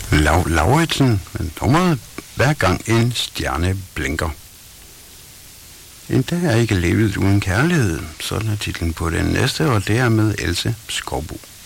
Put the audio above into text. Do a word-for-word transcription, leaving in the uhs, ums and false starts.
Lau- Lauritsen med nummeret Hver gang en stjerne blinker. En dag er ikke levet uden kærlighed, sådan er titlen på den næste, og det er med Else Skovbo.